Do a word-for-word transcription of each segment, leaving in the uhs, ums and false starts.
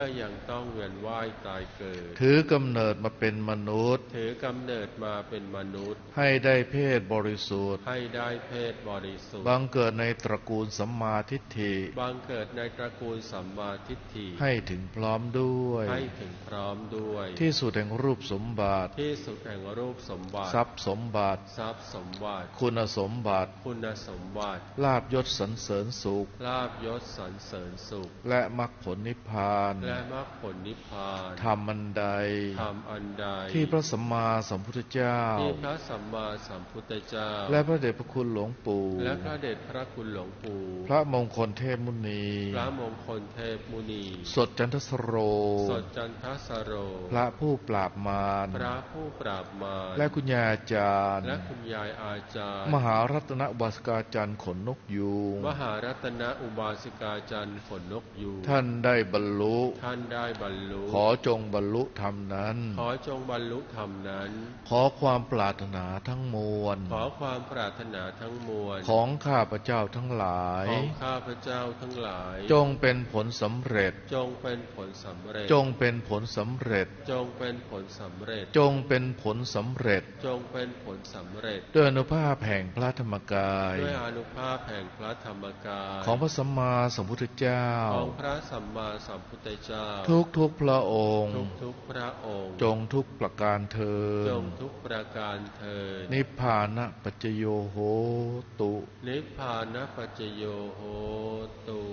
ก็ยังต้องเวียนว่ายตายเกิดถือกำเนิดมาเป็นมนุษย์ถือกำเนิดมาเป็นมนุษย์ให้ได้เพศบริสุทธิ์ให้ได้เพศบริสุทธิ์บังเกิดในตระกูลสัมมาทิฏฐิบังเกิดในตระกูลสัมมาทิฏฐิให้ถึงพร้อมด้วยให้ถึงพร้อมด้วยที่สุดแห่งรูปสมบัติที่สุดแห่งรูปสมบัติทรัพย์สมบัติทรัพย์สมบัติคุณสมบัติคุณสมบัติลาภยศสรรเสริญสุขลาภยศสรรเสริญสุขและมรรคผลนิพพานและมรรคผลนิพพานธรรมอันใดธรรมอันใดที่พระสัมมาสัมพุทธเจ้าที่พระสัมมาสัมพุทธเจ้าและพระเดชพระคุณหลวงปู่และพระเดชพระคุณหลวงปู่พระมงคลเทพมุนีพระมงคลเทพมุนีสดจันทสโรสดจันทสโรพระผู้ปราบมารพระผู้ปราบมารและคุณยายอาจารย์และคุณยายอาจารย์มหารัตนอุบาสิกาจารย์ขนนกยูงมหารัตนอุบาสิกาจารย์ขนนกยูงท่านได้บรรลุท่านได้บรรลุขอจงบรรลุธรรมนั้นขอจงบรรลุธรรมนั้นขอความปรารถนาทั้งมวลขอความปรารถนาทั้งมวลของข้าพเจ้าทั้งหลายของข้าพเจ้าทั้งหลายจงเป็นผลสำเร็จจงเป็นผลสำเร็จจงเป็นผลสำเร็จจงเป็นผลสำเร็จจงเป็นผลสำเร็จจงเป็นผลสำเร็จด้วยอนุภาพแห่งพระธรรมกายด้วยอนุภาพแห่งพระธรรมกายของพระสัมมาสัมพุทธเจ้าของพระสัมมาสัมพุทธเจ้าทุกทุกพระองค์ทุกทุกพระองค์จงทุกประการเถิดจงทุกประการเถิดนิพพานะปัจจโยโหตุนิพพานะปัจจโยโหตุ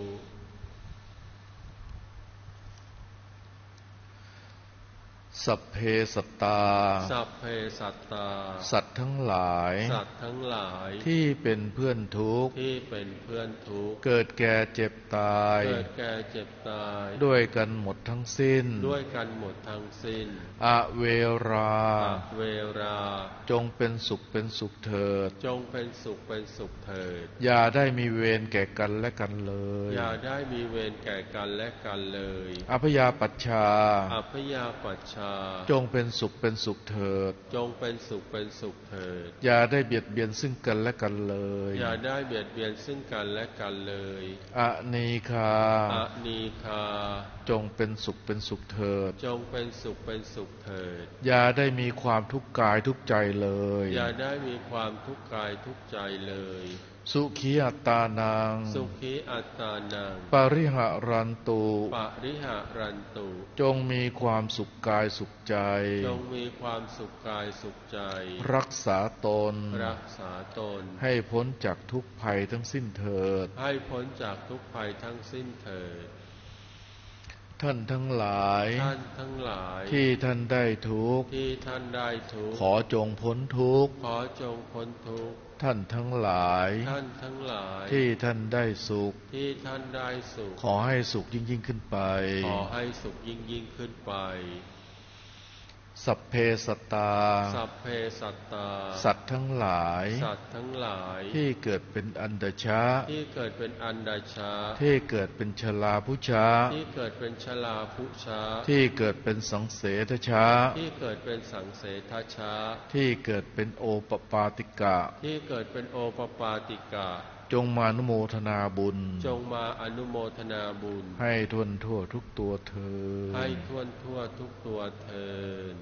สัพเพสัตตาสัพเพสัตตาสัตว์ทั้งหลายสัตว์ทั้งหลายที่เป็นเพื่อนทุกข์ที่เป็นเพื่อนทุกข์เกิดแก่เจ็บตายเกิดแก่เจ็บตายด้วยกันหมดทั้งสิ้นด้วยกันหมดทั้งสิ้นอเวราอเวราจงเป็นสุขเป็นสุขเถิดจงเป็นสุขเป็นสุขเถิดอย่าได้มีเวรแก่กันและกันเลยอย่าได้มีเวรแก่กันและกันเลยอัพยาปัชชาอัพยาปัชชาจงเป็นสุขเป็นสุขเถิดจงเป็นสุขเป็นสุขเถิดอย่าได้เบียดเบียนซึ่งกันและกันเลยอย่าได้เบียดเบียนซึ่งกันและกันเลยอนีคาอนีคาจงเป็นสุขเป็นสุขเถิดจงเป็นสุขเป็นสุขเถิดอย่าได้มีความทุกข์กายทุกข์ใจเลยอย่าได้มีความทุกข์กายทุกข์ใจเลยสุขีอัตตานังสุขีอัตตานังปริหารันตุปริหารันตุจงมีความสุขกายสุขใจจงมีความสุขกายสุขใจรักษาตนรักษาตนให้พ้นจากทุกภัยทั้งสิ้นเถิดให้พ้นจากทุกภัยทั้งสิ้นเถิดท่านทั้งหลายท่านทั้งหลายที่ท่านได้ทุกข์ที่ท่านได้ทุกข์ขอจงพ้นทุกข์ขอจงพ้นทุกข์ท่านทั้งหลายท่านทั้งหลายที่ท่านได้สุขที่ท่านได้สุขขอให้สุขยิ่งยิ่งขึ้นไปขอให้สุขยิ่งยิ่งขึ้นไปสัพเพสัตตาสัพเพสัตตาสัตว์ทั้งหลายสัตว์ทั้งหลายที่เกิดเป็นอันดชะที่เกิดเป็นอันดชะที่เกิดเป็นชลาภุชะที่เกิดเป็นชลาภุชะที่เกิดเป็นสังเสทชะที่เกิดเป็นสังเสทชะที่เกิดเป็นโอปปาติกะที่เกิดเป็นโอปปาติกะจงมาอนุโมทนาบุญจงมาอนุโมทนาบุญให้ทั่วทั่วทุกตัวเธอให้ทั่วทั่วทุกตัวเธอ